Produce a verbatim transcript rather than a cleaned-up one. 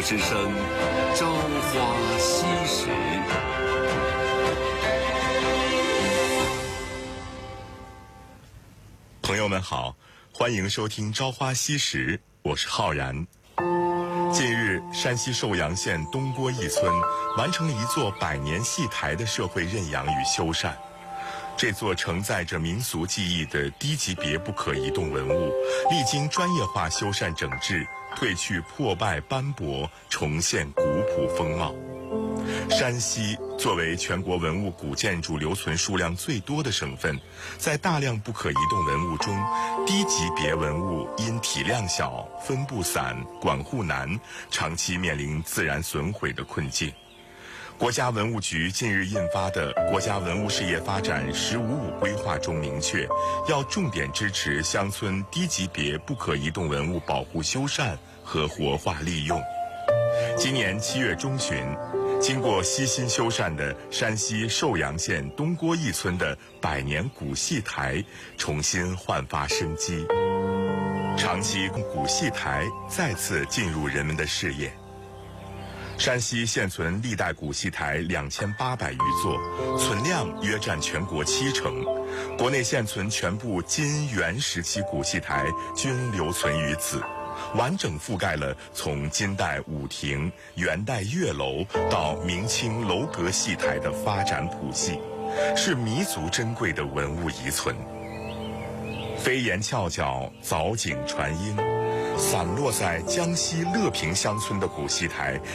之声，朝花夕拾。 朋友们好，欢迎收听《朝花夕拾》，我是浩然。近日，山西寿阳县东郭一村完成了一座百年戏台的社会认养与修缮。这座承载着民俗技艺的低级别不可移动文物，历经专业化修缮整治，褪去破败斑驳，重现古朴风貌。山西作为全国文物古建筑留存数量最多的省份，在大量不可移动文物中，低级别文物因体量小、分布散、管护难，长期面临自然损毁的困境。国家文物局近日印发的《国家文物事业发展“十五五”规划》中明确，要重点支持乡村低级别不可移动文物保护修缮和活化利用。今年七月中旬，经过悉心修缮的山西寿阳县东郭一村的百年古戏台重新焕发生机，长期古戏台再次进入人们的视野。山西现存历代古戏台两千八百余座，存量约占全国七成。国内现存全部金元时期古戏台均留存于此，完整覆盖了从金代武亭、元代月楼到明清楼阁戏台的发展谱系，是弥足珍贵的文物遗存。飞檐翘角，藻井传音，散落在江西乐平乡村的古戏台